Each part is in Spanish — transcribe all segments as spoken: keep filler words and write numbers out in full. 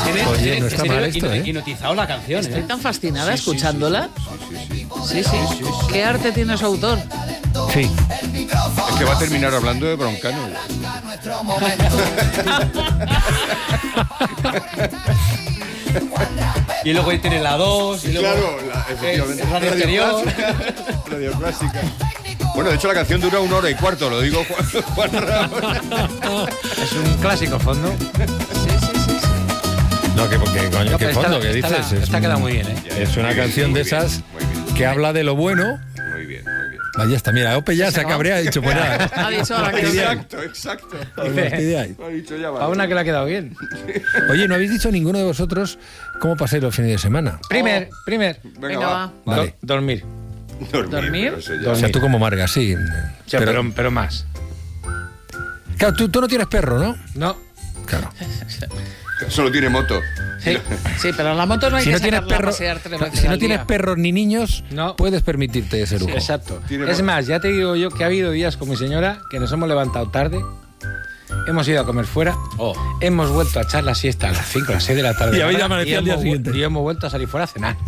Oye, no está mal esto, ¿eh? Hipnotizado la canción. Estoy ¿eh? tan fascinada Sí, sí, escuchándola. Sí, sí, sí. Sí, sí. ¿Qué arte tiene su autor? Sí. Es que va a terminar hablando de Broncano. Y luego ahí tiene la dos. Y luego, Claro, la, efectivamente. eh, Radio Exterior. Clásica, Radio Clásica. Bueno, de hecho la canción dura una hora y cuarto, lo digo Juan, Juan Ramón. Es un clásico fondo. No, que, que coño, No, ¿qué pero fondo? esta- ¿Qué esta dices? la- Es esta un- queda muy bien, ¿eh? Es una Muy bien, canción muy de bien, esas muy bien. que habla de lo bueno. Muy bien, muy bien. Vaya, está, mira, Ope ya se ha cabreado y ha dicho, pues nada. Ha dicho ahora que Exacto, exacto. os fastidiáis. Lo ha dicho ya, A vale. una que le ha quedado bien. Oye, no habéis dicho ninguno de vosotros cómo pasáis los fines de semana. Primer, primer. Venga, Venga, va. va. Vale. Do- dormir. Dormir. ¿Dormir? pero eso ya- O sea, tú como Marga, sí. O sea, pero, pero más. Claro, tú, tú no tienes perro, ¿no? No. Claro. Solo tiene moto. Sí, sí, pero en la moto no hay Si que no tienes sacarla a perro, pasear tres veces si no al tienes día. perros ni niños, No. puedes permitirte ese lujo. Exacto. Tiene Es mo- más, ya te digo yo que ha habido días con mi señora que nos hemos levantado tarde, hemos ido a comer fuera, Oh. hemos vuelto a echar la siesta a las cinco, a las seis de la tarde. Y habéis Ahora, amanecido al día hemos vu- siguiente. Y hemos vuelto a salir fuera a cenar.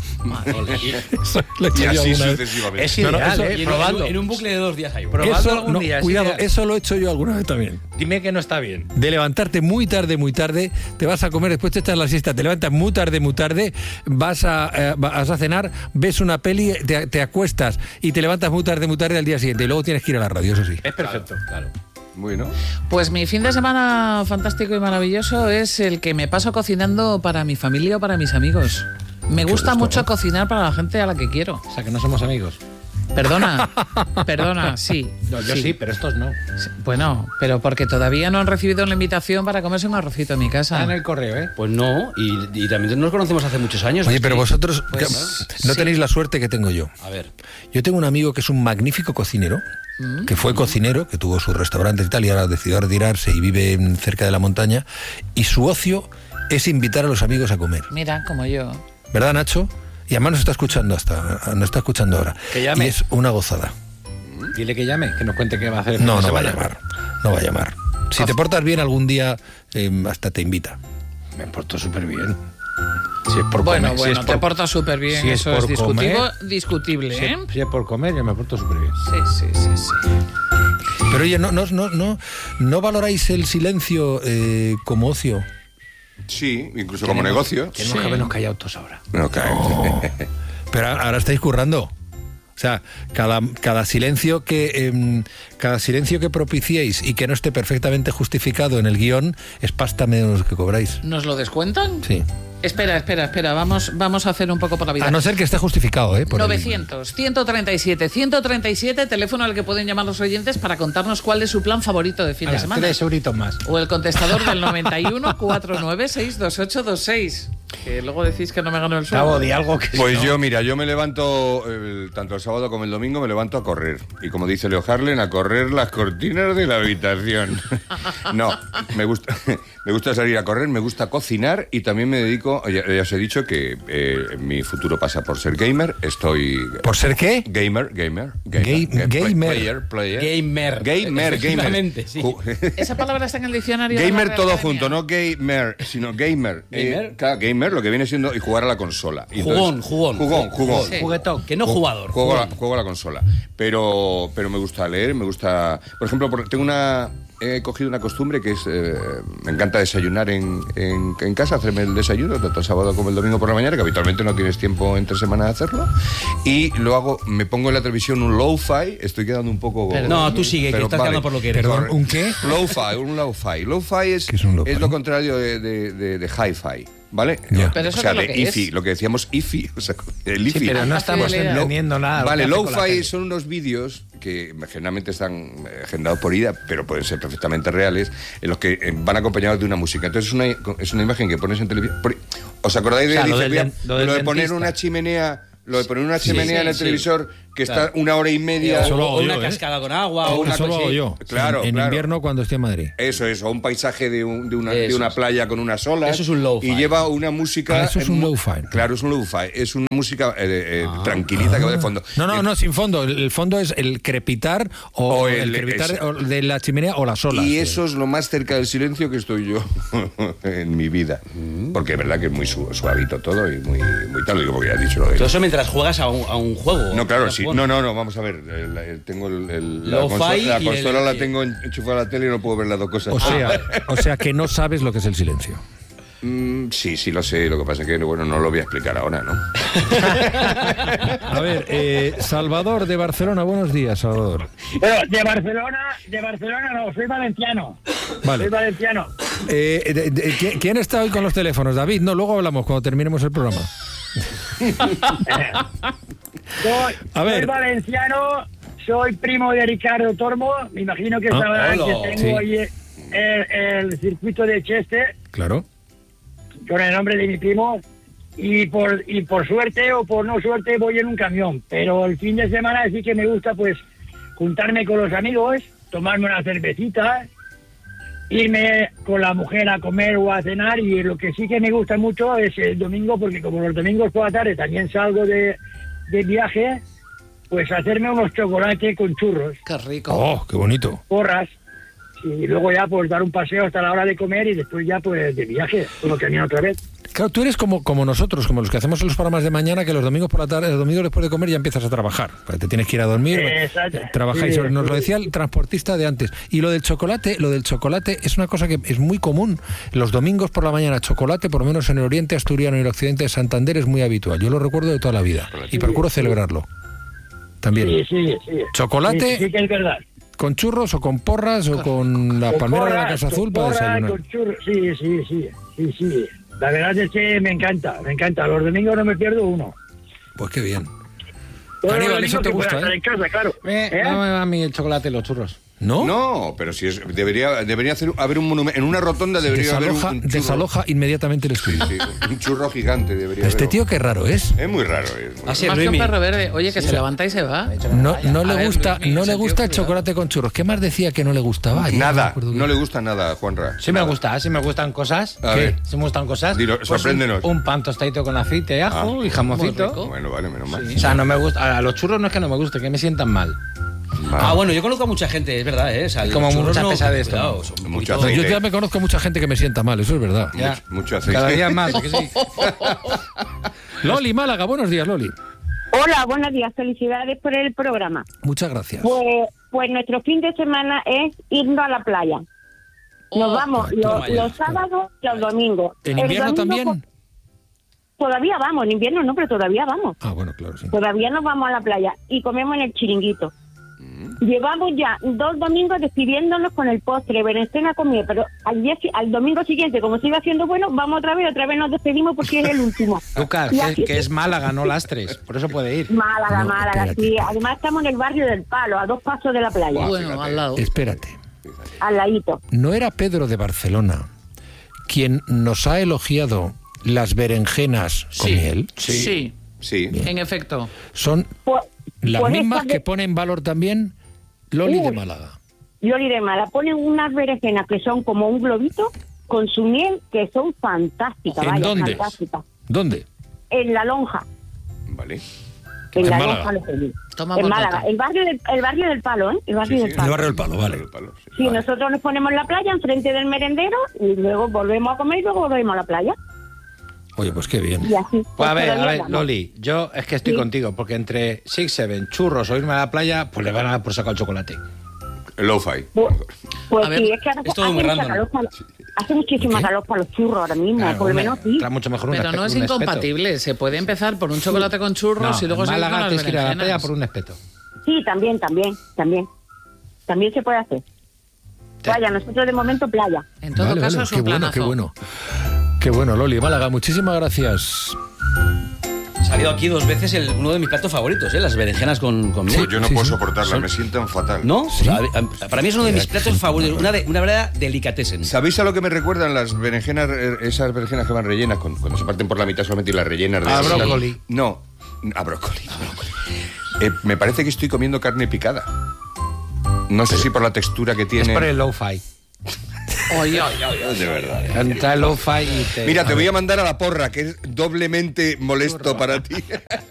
Eso lo he hecho Y yo así alguna vez. sucesivamente. Es No, no, ideal, eso- ¿eh? Y en, Probando. en un bucle de dos días hay uno. Pro- Que probando eso, algún no, día, es cuidado, ideal. eso lo he hecho yo alguna vez también. Dime que no está bien. De levantarte muy tarde, muy tarde, te vas a comer, después te echas la siesta, te levantas muy tarde, muy tarde, vas a, eh, vas a cenar, ves una peli, te, te acuestas y te levantas muy tarde, muy tarde al día siguiente y luego tienes que ir a la radio, eso sí. Es perfecto. Claro. Bueno. Pues mi fin de semana fantástico y maravilloso es el que me paso cocinando para mi familia o para mis amigos. Me gusta gusto, mucho ¿no? cocinar para la gente a la que quiero. O sea, que no somos amigos. Perdona, perdona, sí. No, yo sí. pero estos no. Sí, Bueno, pero porque todavía no han recibido la invitación para comerse un arrocito en mi Está casa. en el correo, ¿eh? Pues no, y, y también nos conocemos hace muchos años. Oye, pero Sí. vosotros Pues, que- no sí. tenéis la suerte que tengo yo. A ver. Yo tengo un amigo que es un magnífico cocinero, que fue cocinero, que tuvo sus restaurantes y tal, y ahora decidió retirarse y vive en- cerca de la montaña, y su ocio es invitar a los amigos a comer. Mira, como yo. ¿Verdad, Nacho? Y además nos está escuchando hasta, nos está escuchando ahora. Que llame. Y es una gozada. Dile que llame, que nos cuente qué va a hacer. el fin No, de no va a semana. llamar. No va a llamar. Si te portas bien algún día, eh, hasta te invita. Me porto súper bien. Si es por Bueno, comer, bueno, si es te por, portas súper bien. si es Eso es por discutible, comer, discutible, si, ¿eh? si es por comer, yo me porto súper bien. Sí, sí, sí, sí. Pero oye, ¿no, no, no, no, ¿no valoráis el silencio eh, como ocio? Sí, incluso como Tenemos- negocio. Tenemos Sí. que habernos callado todos ahora. No, claro. Pero ahora estáis currando. O sea, cada, cada silencio que em, cada silencio que propiciéis y que no esté perfectamente justificado en el guión es pasta menos que cobráis. ¿Nos lo descuentan? Sí. Espera, espera, espera. Vamos, vamos a hacer un poco por la vida. A no ser que esté justificado, ¿eh? Por el- novecientos, ciento treinta y siete, ciento treinta y siete, teléfono al que pueden llamar los oyentes para contarnos cuál es su plan favorito de fin de Ahora, semana. tres euritos más. O el contestador del noventa y uno, cuatrocientos nueve, seis dos ocho dos seis. Que luego decís que no me gano el sueldo. Cabo, di algo que... Pues yo, mira, yo me levanto, el- tanto el sábado como el domingo, me levanto a correr. Y como dice Leo Harlen, a correr las cortinas de la habitación. No, me gusta, me gusta salir a correr, me gusta cocinar y también me dedico, ya, ya os he dicho que eh, mi futuro pasa por ser gamer. Estoy... ¿Por ser qué? Gamer, gamer. Gay- gamer play- gamer. Player, player. Gamer. Gamer, Efectivamente, gamer. sí. Ju- Esa palabra está en el diccionario. de la Gamer Real todo Academia. junto, no gamer, sino gamer. Gamer. Eh, claro, gamer lo que viene siendo y jugar a la consola. Y Jugón, entonces- jugón. Jugón, jugón. Sí. Juguetón. Que no jugador. Juego a, la, jugón. juego a la consola. Pero, pero me gusta leer, me gusta... Por ejemplo, por- tengo una... He cogido una costumbre que es... eh, me encanta desayunar en, en, en casa, hacerme el desayuno, tanto el sábado como el domingo por la mañana, que habitualmente no tienes tiempo entre semana de hacerlo. Y lo hago, me pongo en la televisión un lo-fi, estoy quedando un poco... No, tú sigue, que pero estás vale. quedando por lo que eres. Perdón, ¿un qué? Lo-fi, un lo-fi. Lo-fi es, ¿Qué es un lo-fi? es lo contrario de, de, de, de hi-fi, ¿vale? Ya. Pero eso o sea, no es de lo que I-Fi, es. lo que decíamos I-Fi, o sea, el I-Fi. Sí, pero no Ah, estamos fidelidad. entendiendo nada. Vale, lo que hace con la lo-fi tele. son unos vídeos que generalmente están eh, agendados por I D A, pero pueden ser perfectamente reales, en los que eh, van acompañados de una música. Entonces es una, es una imagen que pones en televisión. por- ¿Os acordáis de, O sea, lo dice, del voy a- den- lo del lo de poner dentista. una chimenea? Lo de poner una chimenea sí, en el sí. televisor que está una hora y media. Eso lo O hago una yo, ¿eh? cascada con agua. O Eso una lo cosa hago así. yo. Claro, En, en claro. invierno cuando estoy en Madrid. Eso es, o un paisaje de, un- de una, Eso de una es. playa con unas olas. Eso es un lo-fi. Y lleva una música. Ah, eso es un eh, lo-fi. Claro, es un lo-fi. Es una música eh, eh, tranquilita que va de fondo. No, no, Eh, no, sin fondo. El, el fondo es el crepitar o, O el, el- crepitar ese. o de la chimenea o las olas. Y eso es lo más cerca del silencio que estoy yo en mi vida. Porque es verdad que es muy su- suavito todo y muy, muy tal. Digo, porque ya has dicho lo de. Todo eso mientras juegas a un, a un juego. No, claro, Juegas sí. bueno. No, no, no, vamos a ver. el- el- tengo el, el- la Lo-fi consola, la, y el- consola la tengo enchufada a la tele y no puedo ver las dos cosas. O sea, o sea que no sabes lo que es el silencio. Mm, sí, sí lo sé. Lo que pasa es que bueno, no lo voy a explicar ahora, ¿no? A ver, eh, Salvador de Barcelona, buenos días, Salvador. Pero de Barcelona, de Barcelona no, soy valenciano. Vale. Soy valenciano. Eh, de- de- ¿quién, quién está hoy con los teléfonos? David, no, luego hablamos cuando terminemos el programa. Soy, A ver. soy valenciano, soy primo de Ricardo Tormo. Me imagino que Ah, sabrán hola. que tengo Sí. ahí el, el circuito de Chester Claro. con el nombre de mi primo. Y por, y por suerte o por no suerte voy en un camión. Pero el fin de semana sí que me gusta pues juntarme con los amigos, tomarme una cervecita, irme con la mujer a comer o a cenar. Y lo que sí que me gusta mucho es el domingo, porque como los domingos por la tarde también salgo de, de viaje, pues hacerme unos chocolates con churros, Qué rico. Oh, qué bonito. porras, y luego ya pues dar un paseo hasta la hora de comer y después ya pues de viaje, con el camión otra vez. Claro, tú eres como, como nosotros, como los que hacemos los programas de mañana, que los domingos por la tarde, los domingos después de comer ya empiezas a trabajar. Porque te tienes que ir a dormir, Exacto. trabajáis. Sí, Nos lo sí. decía el transportista de antes. Y lo del chocolate, lo del chocolate es una cosa que es muy común. Los domingos por la mañana, chocolate, por lo menos en el oriente asturiano y el occidente de Santander, es muy habitual. Yo lo recuerdo de toda la vida. Y procuro celebrarlo. También. Sí, sí, sí. Chocolate. Sí, sí que es verdad. ¿Con churros o con porras o con la Con palmera de la porras, Casa con Azul para porras, desayunar? con churros. Sí, sí, sí, sí, sí. La verdad es que me encanta, me encanta. Los domingos no me pierdo uno. Pues qué bien. Todos Aníbal, los eso te domingos que gusta, pueda ¿eh? estar en casa, claro. Eh, ¿Eh? No me va a mí el chocolate y los churros. ¿No? No, pero si es, debería, debería hacer, haber un monumento. En una rotonda debería Desaloja, haber un, un churro. desaloja inmediatamente el estudio. Sí, un churro gigante debería Este haber. tío qué raro es. Es muy raro. Es muy Así raro. Más que un Luismi. perro verde. Oye, que se levanta y se va. No, no A le ver, gusta, Luismi, no le ese gusta tío, el cuidado. chocolate con churros. ¿Qué más decía que no le gustaba? Ayer? Nada, me acuerdo no bien. le gusta nada, Juanra. Sí me Nada. gusta, sí me gustan cosas. A ¿Qué? ver. Sí me gustan cosas. Dilo, Pues sorpréndenos. Un, un pan tostadito con aceite, ajo Ah, y jamoncito. muy rico. Bueno, vale, menos mal. O sea, no me gusta. A los churros no es que no me guste, que me sientan mal. Ah, bueno, yo conozco a mucha gente, es verdad, ¿eh? O sea, Como los churros mucha no- pesadez, cuidado, ¿no? son un Mucho poquito- Pues yo aceite. ya me conozco mucha gente que me sienta mal, eso es verdad. Ya. Mucho, mucho aceite. Cada día más, ¿a que sí? Loli Málaga, buenos días, Loli. Hola, buenos días. Felicidades por el programa. Muchas gracias. Pues, pues nuestro fin de semana es irnos a la playa. Nos Oh, vamos toma los, ya. los sábados y los domingos. ¿En El invierno domingo, también? pues, todavía vamos, en invierno no, pero todavía vamos. Ah, bueno, claro, sí. Todavía nos vamos a la playa y comemos en el chiringuito. Llevamos ya dos domingos despidiéndonos con el postre, berenjena comida, pero al, día, si- al domingo siguiente, como sigue haciendo bueno, vamos otra vez, otra vez nos despedimos porque es el último. Lucas, Y que, así- que es Málaga, no Lastres. Por eso puede ir. Málaga, No, Málaga, espérate. sí. Además estamos en el barrio del Palo, a dos pasos de la playa, Bueno, fíjate. al lado. Espérate. al ladito. ¿No era Pedro de Barcelona quien nos ha elogiado las berenjenas con Sí, miel? sí, Sí. en efecto. Son Pues, las pues mismas estas que de- ponen valor también Loli de Uy. Málaga. Loli de Málaga, ponen unas berenjenas que son como un globito con su miel, que son fantásticas, ¿En vaya, dónde? fantásticas. ¿Dónde? En La Lonja, Vale. en, En La Málaga. Lonja, lo pedí. Toma En por Málaga, nota. el barrio, del, el barrio del Palo, ¿eh? El barrio Sí, del sí. Palo. El barrio del Palo, vale. El palo, sí. Sí, nosotros nos ponemos en la playa, enfrente del merendero, y luego volvemos a comer y luego volvemos a la playa. Oye, pues qué bien. Y así. Pues a ver, a todavía ver, vamos. Loli, yo es que estoy Sí. contigo, porque entre Six Seven, churros o irme a la playa, pues le van a dar por sacar el chocolate. El lo-fi. Pues, pues A ver, sí, es que ahora es todo hace muy mucha random. calor para- hace muchísima ¿Qué? calor para los churros ahora mismo, Claro, por lo hombre, menos sí. trae mucho mejor un Pero espe- no es un espeto. incompatible. Se puede empezar por un chocolate con churros No, y luego en seguir con Málaga las tienes que ir a la playa berenjenas. por un espeto. Sí, también, también, también. También se puede hacer. Te- Vaya, nosotros de momento playa. En todo Vale, caso vale, es qué un bueno, planazo. qué bueno. Qué bueno, Loli Málaga, muchísimas gracias. Ha salido aquí dos veces el, uno de mis platos favoritos, ¿eh? Las berenjenas con, con miel. Pues yo no sí, puedo sí. soportarlas, Son- me sientan fatal. ¿No? O sea, a- a- para mí es uno de mis platos favoritos, una, de, una verdadera delicatessen. ¿Sabéis a lo que me recuerdan las berenjenas, eh, esas berenjenas que van rellenas, con- cuando se parten por la mitad solamente y las rellenas de... A brócoli. No, a brócoli. A brócoli. Eh, me parece que estoy comiendo carne picada. No sé si por la textura que tiene. Es por el low-fi. Oye, oye, oye. De verdad. Entra el low-fi y te... Mira, te voy a mandar a la porra, que es doblemente molesto para ti.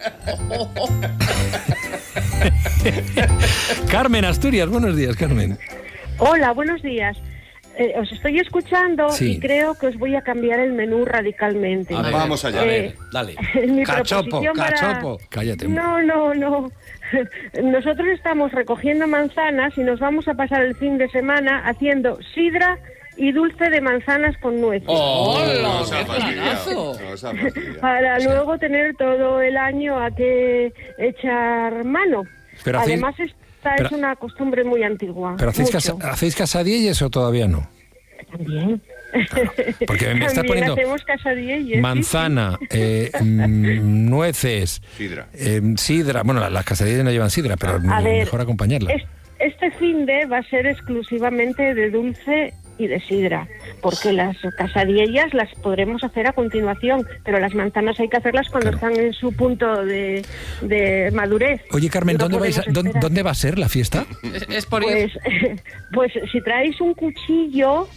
Carmen, Asturias, buenos días, Carmen. Hola, buenos días. Eh, os estoy escuchando Sí. y creo que os voy a cambiar el menú radicalmente. A ver, Vamos allá. A ver, Eh, dale. Mi Cachopo, proposición para- cachopo. Cállate. No, no, no. Nosotros estamos recogiendo manzanas y nos vamos a pasar el fin de semana haciendo sidra y dulce de manzanas con nueces. ¡Hola! Nos ha ¡Qué fastidiado, planazo! nos ha fastidiado. Para luego tener todo el año a que echar mano. Pero hacéis- Además, esta pero- es una costumbre muy antigua. ¿Pero hacéis, mucho. casa, ¿hacéis casadillas o todavía no? También. Porque me está También poniendo hacemos casadillas. manzana, eh, mm, nueces, Sidra. eh, sidra. Bueno, las, las casadillas no llevan sidra, pero A ver, mejor acompañarlas. es- Este fin de va a ser exclusivamente de dulce y de sidra, porque las casadillas las podremos hacer a continuación, pero las manzanas hay que hacerlas cuando Claro. están en su punto de, de madurez. Oye, Carmen, No ¿dónde, vais a- podemos dónde, esperar. dónde va a ser la fiesta? Es, es por ir. Pues, pues si traéis un cuchillo,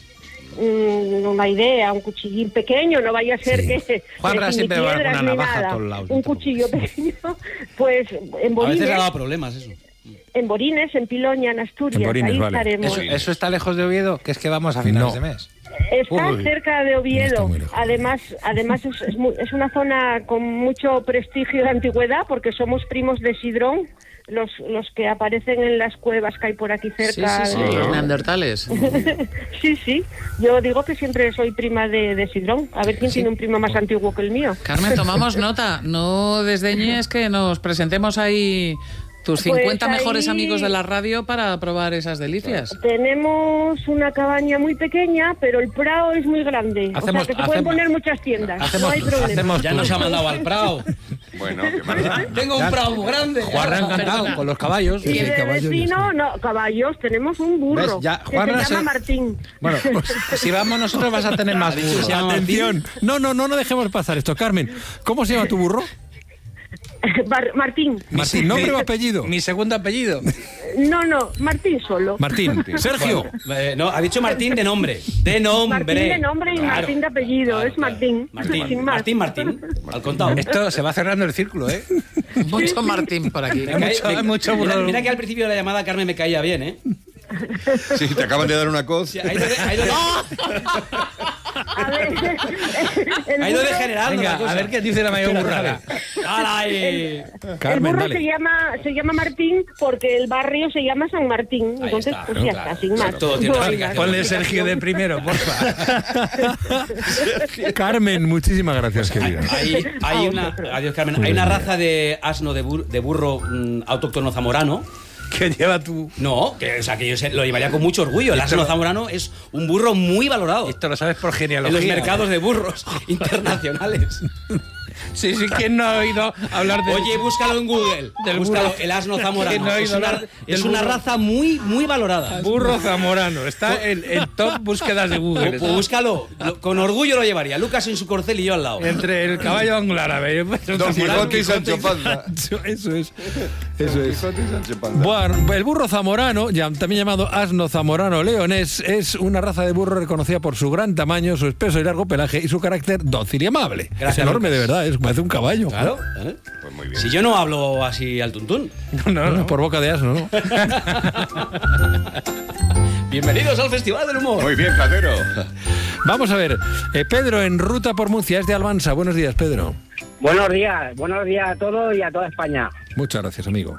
mm, una idea, un cuchillín pequeño, no vaya a ser Sí. que Juanra que siempre ni va con piedras una ni navaja a nada. todos lados, Un no te cuchillo pequeño, pues en A veces Borines, le ha dado problemas eso. en Borines, en Piloña, en Asturias, En Borines, ahí vale. estaremos. ¿Eso, ¿Eso está lejos de Oviedo? Que es que vamos a finales No. de mes. Está Uy. cerca de No está Oviedo. muy lejos. Además, además es, es, muy- es una zona con mucho prestigio de antigüedad porque somos primos de Sidrón, los, los que aparecen en las cuevas que hay por aquí Sí, cerca. sí, sí, de- los neandertales. sí, sí. Yo digo que siempre soy prima de, de Sidrón. A ver quién Sí. tiene un primo más antiguo que el mío. Carmen, tomamos nota. No desdeñes que nos presentemos ahí tus Pues cincuenta mejores ahí- amigos de la radio para probar esas delicias. Tenemos una cabaña muy pequeña, pero el prado es muy grande. Hacemos- o sea que se hacemos- pueden poner muchas tiendas. hacemos- no hay problema. hacemos- Ya nos ha mandado al Prado. Bueno, qué maldad. Tengo un Prado muy grande. Juanra encantado Perdona. con los caballos. Y Sí, de caballos, vecino, no, caballos, tenemos un burro ¿Ves? Ya, que Juanra se llama se- Martín. Bueno, si vamos nosotros vas a tener más burros. se llama Atención. No, no, no, no dejemos pasar esto. Carmen, ¿cómo se llama tu burro? Bar- Martín. Martín, ¿nombre o apellido? Mi segundo apellido. No, no, Martín solo. Martín. Sergio. Eh, no, ha dicho Martín de nombre. De nombre. Martín de nombre y Claro. Martín de apellido, Claro, es Martín. Martín, Sin más. Martín, Martín. Al contado. Esto se va cerrando el círculo, ¿eh? Mucho Martín por aquí. Hay mucho- hay mucho mira, burro. mira que al principio de la llamada Carmen me caía bien, ¿eh? Sí, te acaban de dar una coz. Sí, ha ido de, ha ido de- A ver, el ha ido burro, degenerando la Venga, cosa. a ver qué dice la mayor Espera, burrada. espera. ¡Hala ahí! el Carmen, burro se dale. llama, se llama Martín porque el barrio se llama San Martín. Ahí Entonces, está, pues ¿no? ya Claro, está, sin más. todo tiene No hay explicación. más Ponle Sergio de primero, porfa. Carmen, muchísimas gracias, querida. Hay, hay Ah, una, otro. adiós, Carmen. Hay una raza de asno de, bur- de burro mm, autóctono zamorano. Que lleva tu... No, que, o sea, que yo se- lo llevaría con mucho orgullo. El asno zamorano es un burro muy valorado Esto lo sabes por en genealogía. los mercados de burros internacionales. Sí, sí, ¿quién no ha oído hablar de... Oye, búscalo en Google. Del Búscalo, burro. el asno ¿Quién no zamorano. ha Es oído una, hablar es del una burro? raza muy, muy valorada. Burro zamorano. Está en el top búsquedas de Google. Pues búscalo. Lo- con orgullo lo llevaría. Lucas en su corcel y yo al lado. Entre el caballo anglo-árabe. Don Quijote y Sancho Panza. Eso es. Eso es. Quijote y Sancho Panza. Bueno, el burro zamorano, ya- también llamado asno zamorano leonés, es una raza de burro reconocida por su gran tamaño, su espeso y largo pelaje y su carácter dócil y amable. Gracias, es enorme, Lucas. de verdad, es, parece un caballo. Claro. ¿eh? Pues muy bien. Si yo no hablo así al tuntún. No, no, no. Por boca de asno, ¿no? Bienvenidos al Festival del Humor. Muy bien, Platero. Vamos a ver, eh, Pedro en ruta por Murcia, es de Almansa. Buenos días, Pedro. Buenos días, buenos días a todos y a toda España. Muchas gracias, amigo.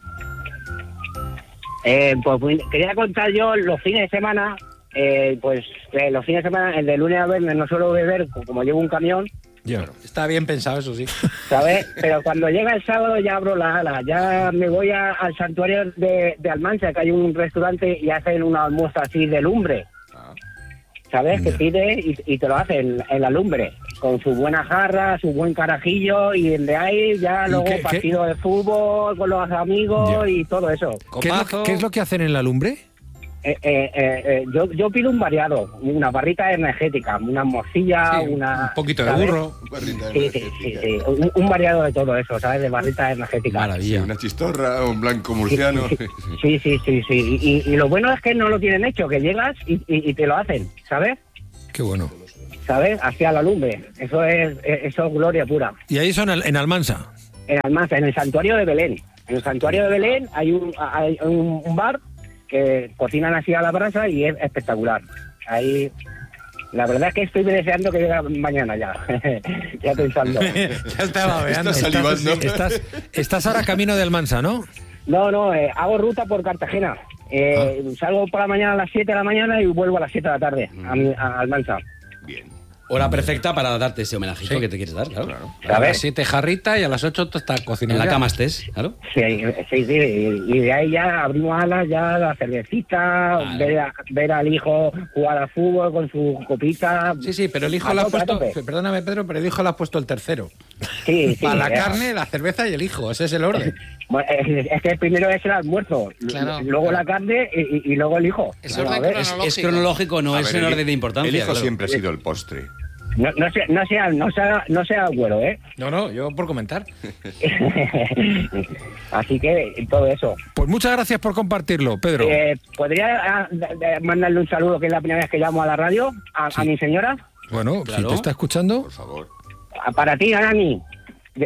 Eh, pues muy- quería contar yo los fines de semana, eh, pues eh, los fines de semana, el de lunes a viernes no suelo beber, como llevo un camión, Ya. Está bien pensado, eso sí. ¿sabes? Pero cuando llega el sábado ya abro las alas, ya me voy a- al santuario de, de Almansa, que hay un restaurante y hacen una almuerzo así de lumbre, ¿sabes? Que pide y, y te lo hacen en la lumbre, con su buena jarra, su buen carajillo y de ahí ya ¿Y luego qué- qué- partido de fútbol con los amigos Ya. y todo eso. ¿Qué es, lo, Copazo. qué es lo que hacen en la lumbre? Eh, eh, eh, yo, yo pido un variado, una barrita energética, una morcilla, Sí, una... un poquito de ¿sabes? burro. Sí, sí, sí, sí. Un, un variado de todo eso, ¿sabes? De barrita energética. Sí, Maravilla. una chistorra, un blanco murciano. Sí, sí, sí, sí. Y, y lo bueno es que no lo tienen hecho, que llegas y, y, y te lo hacen, ¿sabes? Qué bueno. ¿Sabes? Hacia la lumbre. Eso es, eso es gloria pura. Y ahí son en Almansa. En Almansa, en el santuario de Belén. En el santuario de Belén hay un, hay un, un bar que cocinan así a la brasa y es espectacular. Ahí, la verdad es que estoy deseando que llegue mañana ya. Ya pensando. Ya estaba veando. Estás salivando. Estás, estás ahora camino de Almansa, ¿no? No, no, eh, hago ruta por Cartagena. Eh, Ah. Salgo por la mañana a las siete de la mañana y vuelvo a las siete de la tarde a, mi- a Almansa. Bien. Hora perfecta para darte ese homenajito Sí. que te quieres dar, claro. Claro. A las ¿Sabes? siete jarritas y a las ocho tú estás En cocinando. la ya. cama estés, claro. Sí, sí, sí, y y de ahí ya abrimos alas, ya la cervecita, Vale. ver, a- ver al hijo jugar al fútbol con su copita. Sí, sí, pero el hijo A le ha tope, a puesto. tope. Perdóname, Pedro, pero el hijo le ha puesto el tercero. Sí, sí. Para la eh, carne, la cerveza y el hijo. Ese es el orden. bueno, es, es que primero es el almuerzo, Claro. luego la carne y, y- y luego el hijo. Es Claro, orden a ver, Es, cronológico. es cronológico, no A es ver, en el- orden de importancia. El hijo claro. siempre ha sido el postre. no, no, sea, no sea, no sea, no sea güero, ¿eh? No, no, yo por comentar. Así que todo eso. Pues muchas gracias por compartirlo, Pedro. Eh, ¿Podría ah, de- de mandarle un saludo, que es la primera vez que llamo a la radio, a, a mi señora? Bueno, Claro. si te está escuchando, Por favor. Ah, Para ti, Nani. De-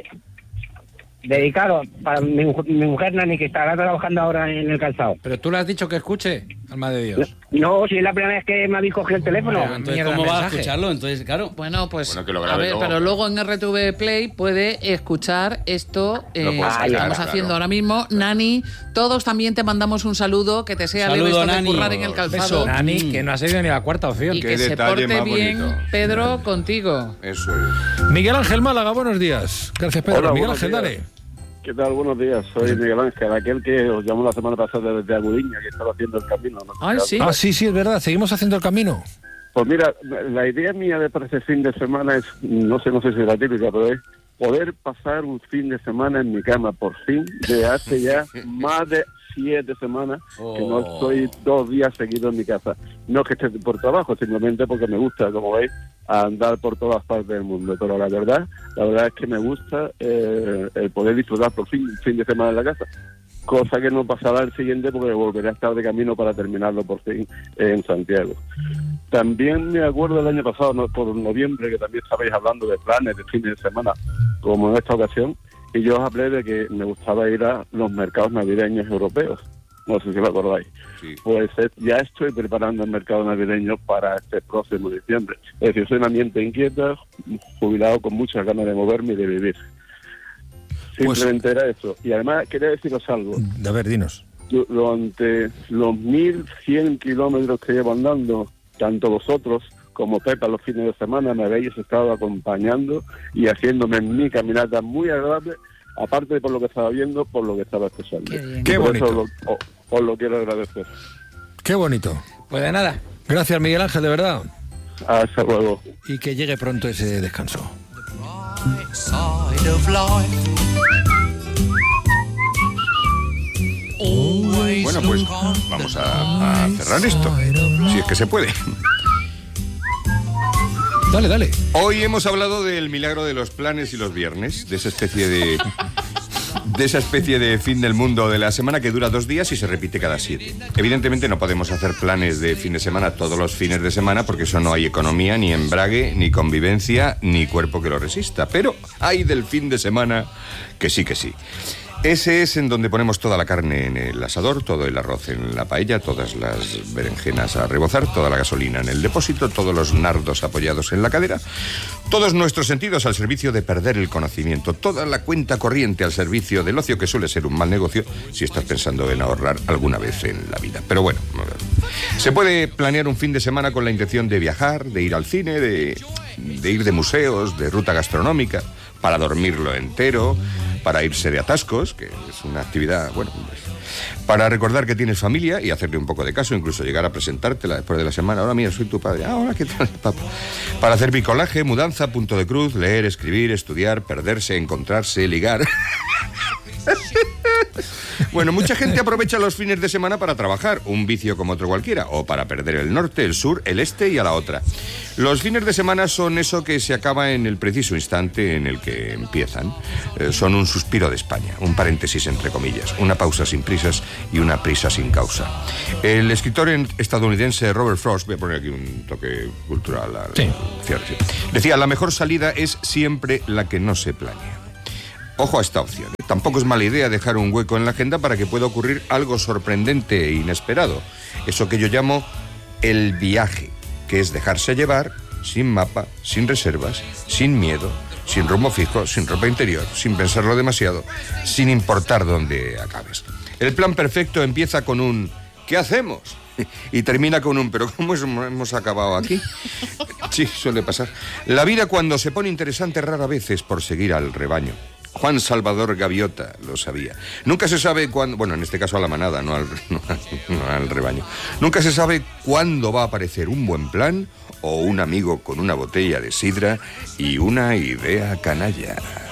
dedicado para mi, mu- mi mujer Nani, que estará trabajando ahora en el calzado. Pero tú le has dicho que escuche, alma de Dios. No, si es la primera vez que me habéis cogido el teléfono. Bueno, Entonces, Mierda, ¿cómo va a mensaje. escucharlo? Entonces, claro. Bueno, pues Bueno, que lo a grabe ver, luego. pero luego en R T V Play puede escuchar esto eh, Lo puede que sacar, estamos claro. haciendo ahora mismo. Nani, todos también te mandamos un saludo, que te sea Saludo, leve esto de Nani. currar en el calzado. Beso. Nani, Mm. que no ha sido ni la cuarta opción. Y Qué que se detalle porte más bien, bonito. Pedro, contigo. Eso es. Miguel Ángel Málaga, buenos días. Gracias, Pedro. Hola, Miguel buenos Ángel, días. dale. ¿Qué tal? Buenos días. Soy Miguel Ángel, aquel que os llamó la semana pasada desde Agudiña, que estaba haciendo el camino. ¿no? Ay, sí. Ah, sí, sí, es verdad. Seguimos haciendo el camino. Pues mira, la idea mía de para este fin de semana es, no sé, no sé si es la típica, pero es poder pasar un fin de semana en mi cama, por fin, de hace ya más de siete semanas que no Oh. estoy dos días seguidos en mi casa. No es que esté por trabajo, simplemente porque me gusta, como veis, andar por todas partes del mundo. Pero la verdad, la verdad es que me gusta eh, el poder disfrutar por fin un fin de semana en la casa. Cosa que no pasará el siguiente porque volveré a estar de camino para terminarlo por fin en Santiago. También me acuerdo el año pasado, no, por noviembre, que también estabais hablando de planes de fin de semana, como en esta ocasión, y yo os hablé de que me gustaba ir a los mercados navideños europeos. No sé si lo acordáis. Sí. Pues eh, ya estoy preparando el mercado navideño para este próximo diciembre. Es decir, soy un ambiente inquieto, jubilado con muchas ganas de moverme y de vivir. Pues- Simplemente era eso. Y además quería deciros algo. A ver, dinos. Du- Durante los mil cien kilómetros que llevo andando, tanto vosotros como Pepa los fines de semana me habéis estado acompañando y haciéndome mi caminata muy agradable, aparte de por lo que estaba viendo, por lo que estaba escuchando. Qué bien. Qué Por bonito. eso lo- o- os lo quiero agradecer. Qué bonito. Pues de nada. Gracias, Miguel Ángel, de verdad. Hasta luego. Y que llegue pronto ese descanso. Side of life. Bueno, pues vamos a, a cerrar esto, si es que se puede. Dale, dale. Hoy hemos hablado del milagro de los planes y los viernes, de esa especie de de esa especie de fin del mundo de la semana que dura dos días y se repite cada siete. Evidentemente no podemos hacer planes de fin de semana todos los fines de semana porque eso no hay economía, ni embrague, ni convivencia, ni cuerpo que lo resista. Pero hay del fin de semana que sí que sí. Ese es en donde ponemos toda la carne en el asador, todo el arroz en la paella, todas las berenjenas a rebozar, toda la gasolina en el depósito, todos los nardos apoyados en la cadera, todos nuestros sentidos al servicio de perder el conocimiento, toda la cuenta corriente al servicio del ocio, que suele ser un mal negocio si estás pensando en ahorrar alguna vez en la vida. Pero bueno, se puede planear un fin de semana con la intención de viajar, de ir al cine, de, de ir de museos, de ruta gastronómica, para dormirlo entero, para irse de atascos, que es una actividad, bueno, pues, para recordar que tienes familia y hacerle un poco de caso, incluso llegar a presentártela después de la semana. Ahora, mira, soy tu padre. Ah, hola, ¿qué tal, papá? Para hacer bricolaje, mudanza, punto de cruz, leer, escribir, estudiar, perderse, encontrarse, ligar. Bueno, mucha gente aprovecha los fines de semana para trabajar, un vicio como otro cualquiera, o para perder el norte, el sur, el este y a la otra. Los fines de semana son eso que se acaba en el preciso instante en el que empiezan. Eh, son un suspiro de España, un paréntesis entre comillas, una pausa sin prisas y una prisa sin causa. El escritor estadounidense Robert Frost, voy a poner aquí un toque cultural al sí. cierre, sí. Decía, la mejor salida es siempre la que no se planea. Ojo a esta opción. Tampoco es mala idea dejar un hueco en la agenda para que pueda ocurrir algo sorprendente e inesperado. Eso que yo llamo el viaje, que es dejarse llevar sin mapa, sin reservas, sin miedo, sin rumbo fijo, sin ropa interior, sin pensarlo demasiado, sin importar dónde acabes. El plan perfecto empieza con un ¿qué hacemos? Y termina con un ¿pero cómo hemos acabado aquí? Sí, suele pasar. La vida cuando se pone interesante rara vez es por seguir al rebaño. Juan Salvador Gaviota lo sabía. Nunca se sabe cuándo, bueno, en este caso a la manada, no al, no, no al rebaño. Nunca se sabe cuándo va a aparecer un buen plan o un amigo con una botella de sidra y una idea canalla.